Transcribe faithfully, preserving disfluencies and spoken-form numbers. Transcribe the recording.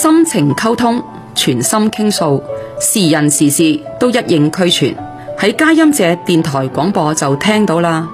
心情溝通，全心傾訴，時人時事都一應俱全。喺佳音者電台廣播就聽到啦。